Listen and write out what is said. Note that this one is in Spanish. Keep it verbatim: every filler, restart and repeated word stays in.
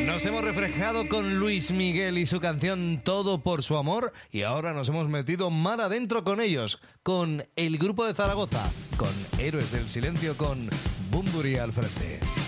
Nos hemos refrescado con Luis Miguel y su canción Todo por su amor, y ahora nos hemos metido mar adentro con ellos, con el grupo de Zaragoza, con Héroes del Silencio, con Bunbury al frente.